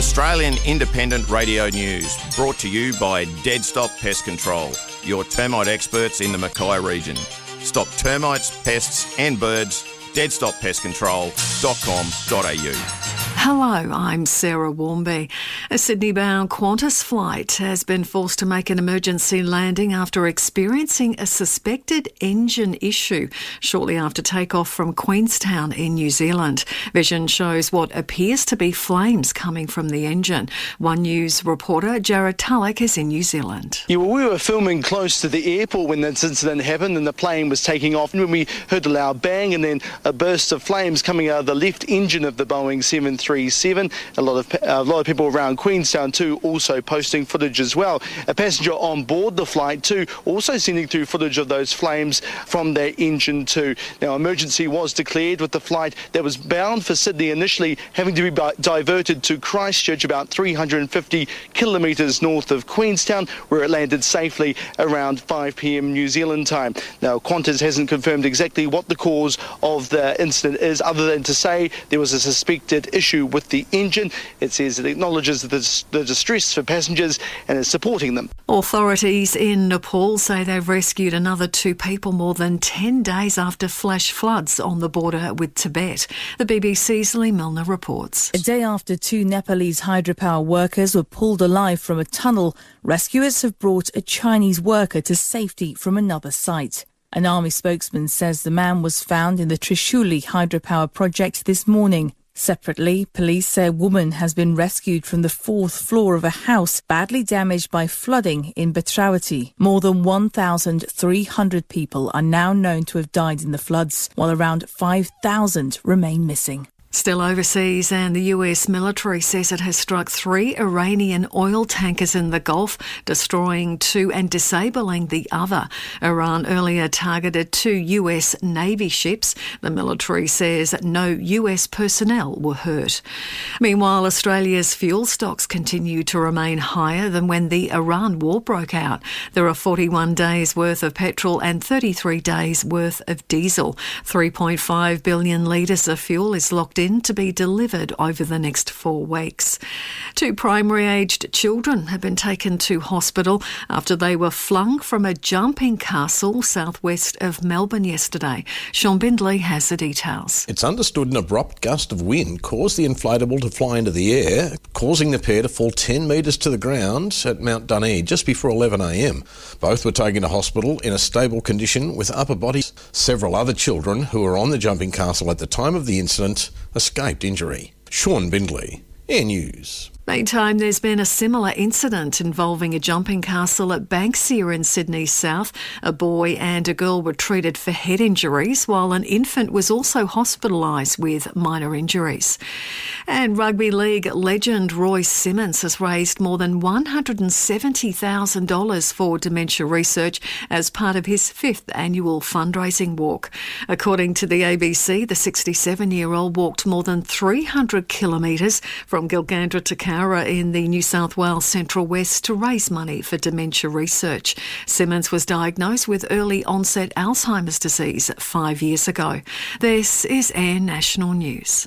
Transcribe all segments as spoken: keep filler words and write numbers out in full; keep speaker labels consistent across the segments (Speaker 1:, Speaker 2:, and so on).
Speaker 1: Australian Independent Radio News, brought to you by Dead Stop Pest Control, your termite experts in the Mackay region. Stop termites, pests and birds. dead stop pest control dot com dot a u.
Speaker 2: Hello, I'm Sarah Warmby. A Sydney-bound Qantas flight has been forced to make an emergency landing after experiencing a suspected engine issue shortly after takeoff from Queenstown in New Zealand. Vision shows what appears to be flames coming from the engine. One News reporter Jared Tulloch is in New Zealand.
Speaker 3: Yeah, well, we were filming close to the airport when this incident happened and the plane was taking off. And when we heard the loud bang and then a burst of flames coming out of the left engine of the Boeing seven thirty-seven. A lot of a lot of people around Queenstown too also posting footage as well. A passenger on board the flight too also sending through footage of those flames from their engine too. Now, emergency was declared with the flight that was bound for Sydney initially having to be diverted to Christchurch, about three hundred fifty kilometres north of Queenstown, where it landed safely around five p m New Zealand time. Now, Qantas hasn't confirmed exactly what the cause of the incident is, other than to say there was a suspected issue with the engine. It says it acknowledges the, the distress for passengers and is supporting them.
Speaker 2: Authorities in Nepal say they've rescued another two people more than ten days after flash floods on the border with Tibet. The B B C's Lee Milner reports.
Speaker 4: A day after two Nepalese hydropower workers were pulled alive from a tunnel, rescuers have brought a Chinese worker to safety from another site. An army spokesman says the man was found in the Trishuli hydropower project this morning. Separately, police say a woman has been rescued from the fourth floor of a house badly damaged by flooding in Bhetrawati. More than one thousand three hundred people are now known to have died in the floods, while around five thousand remain missing.
Speaker 2: Still overseas, and the U S military says it has struck three Iranian oil tankers in the Gulf, destroying two and disabling the other. Iran earlier targeted two U S Navy ships. The military says no U S personnel were hurt. Meanwhile, Australia's fuel stocks continue to remain higher than when the Iran war broke out. There are forty-one days worth of petrol and thirty-three days worth of diesel. three point five billion litres of fuel is locked in to be delivered over the next four weeks. Two primary-aged children have been taken to hospital after they were flung from a jumping castle southwest of Melbourne yesterday. Sean Bindley has the details.
Speaker 5: It's understood an abrupt gust of wind caused the inflatable to fly into the air, causing the pair to fall ten metres to the ground at Mount Dunedin just before eleven a m. Both were taken to hospital in a stable condition with upper bodies. Several other children who were on the jumping castle at the time of the incident escaped injury. Sean Bindley, Air News.
Speaker 2: Meantime, there's been a similar incident involving a jumping castle at Banksia in Sydney South. A boy and a girl were treated for head injuries, while an infant was also hospitalised with minor injuries. And rugby league legend Roy Simmons has raised more than one hundred seventy thousand dollars for dementia research as part of his fifth annual fundraising walk. According to the A B C, the sixty-seven-year-old walked more than three hundred kilometres from Gilgandra to Cowra in the New South Wales Central West to raise money for dementia research. Simmons was diagnosed with early onset Alzheimer's disease five years ago. This is Air National News.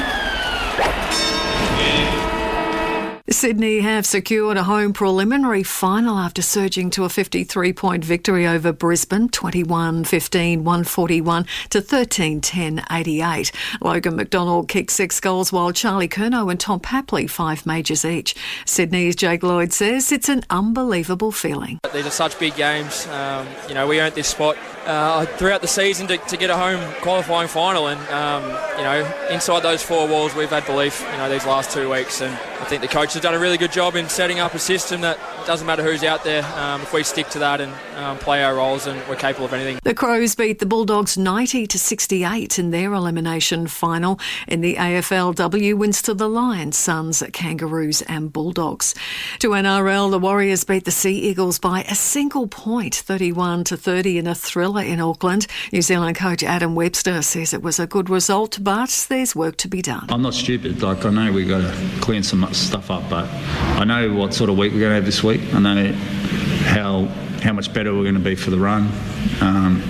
Speaker 2: Sydney have secured a home preliminary final after surging to a fifty-three point victory over Brisbane, twenty-one fifteen, one forty-one to thirteen ten, eighty-eight. Logan McDonald kicked six goals while Charlie Curnow and Tom Papley five majors each. Sydney's Jake Lloyd says it's an unbelievable feeling.
Speaker 6: These are such big games. Um, you know, we earned this spot uh, throughout the season to, to get a home qualifying final, and um, you know, inside those four walls we've had belief, you know, these last two weeks, and I think the coach has done a really good job in setting up a system that doesn't matter who's out there. Um, if we stick to that and um, play our roles, and we're capable of anything. The
Speaker 2: Crows beat the Bulldogs ninety to sixty-eight in their elimination final. In the A F L W, wins to the Lions, Suns, Kangaroos and Bulldogs. To N R L, the Warriors beat the Sea Eagles by a single point, thirty-one to thirty in a thriller in Auckland. New Zealand coach Adam Webster says it was a good result, but there's work to be done.
Speaker 7: I'm not stupid. Like, I know we've got to clean some stuff up, but I know what sort of week we're going to have this week. I know how how much better we're going to be for the run. Um,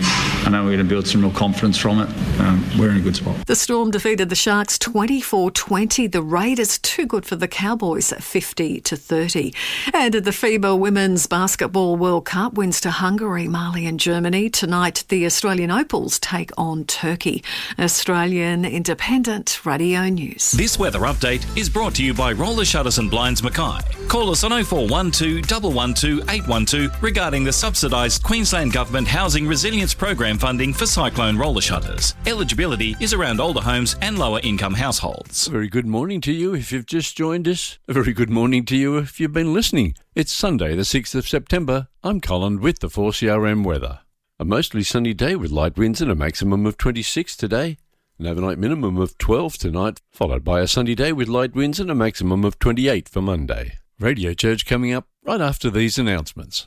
Speaker 7: I know we're going to build some real confidence from it. Um, we're in a good spot.
Speaker 2: The Storm defeated the Sharks twenty-four twenty. The Raiders too good for the Cowboys fifty to thirty. And at the FIBA Women's Basketball World Cup, wins to Hungary, Mali and Germany. Tonight, the Australian Opals take on Turkey. Australian Independent Radio News.
Speaker 8: This weather update is brought to you by Roller Shutters and Blinds Mackay. Call us on oh four one two, one one two, eight one two regarding the subsidised Queensland Government Housing Resilience Program funding for cyclone roller shutters. Eligibility is around older homes and lower income households.
Speaker 9: A very good morning to you if you've just joined us. A very good morning to you if you've been listening. It's Sunday the sixth of September. I'm Colin with the four C R M weather. A mostly sunny day with light winds and a maximum of twenty-six today. An overnight minimum of twelve tonight, followed by a sunny day with light winds and a maximum of twenty-eight for Monday. Radio Church coming up right after these announcements.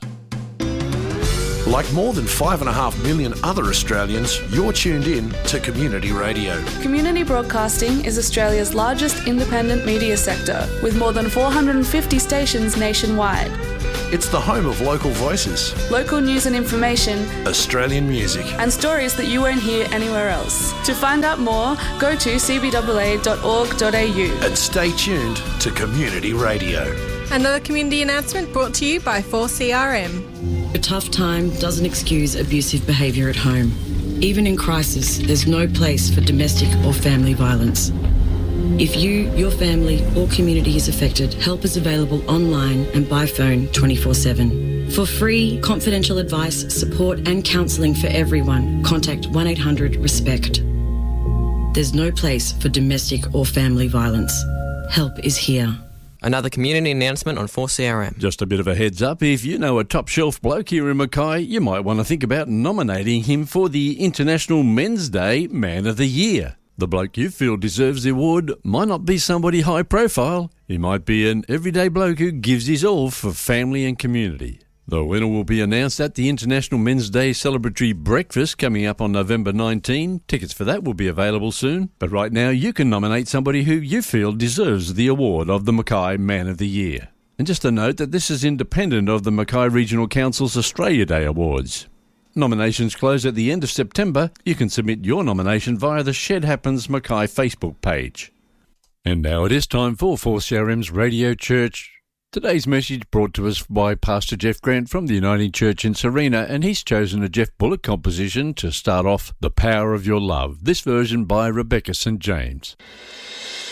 Speaker 5: Like more than five and a half million other Australians, you're tuned in to Community Radio.
Speaker 10: Community broadcasting is Australia's largest independent media sector, with more than four hundred fifty stations nationwide.
Speaker 5: It's the home of local voices,
Speaker 10: local news and information,
Speaker 5: Australian music,
Speaker 10: and stories that you won't hear anywhere else. To find out more, go to c b a a dot org dot a u.
Speaker 5: And stay tuned to Community Radio.
Speaker 11: Another community announcement brought to you by four C R M.
Speaker 12: A tough time doesn't excuse abusive behaviour at home. Even in crisis, there's no place for domestic or family violence. If you, your family or community is affected, help is available online and by phone twenty-four seven. For free, confidential advice, support and counselling for everyone, contact one eight hundred RESPECT. There's no place for domestic or family violence. Help is here.
Speaker 13: Another community announcement on four C R M.
Speaker 9: Just a bit of a heads up, if you know a top shelf bloke here in Mackay, you might want to think about nominating him for the International Men's Day Man of the Year. The bloke you feel deserves the award might not be somebody high profile. He might be an everyday bloke who gives his all for family and community. The winner will be announced at the International Men's Day celebratory breakfast coming up on November nineteenth. Tickets for that will be available soon. But right now you can nominate somebody who you feel deserves the award of the Mackay Man of the Year. And just a note that this is independent of the Mackay Regional Council's Australia Day Awards. Nominations close at the end of September. You can submit your nomination via the Shed Happens Mackay Facebook page. And now it is time for four C R M's Radio Church. Today's message brought to us by Pastor Jeff Grant from the Uniting Church in Sarina, and he's chosen a Jeff Bullock composition to start off The Power of Your Love, this version by Rebecca Saint James.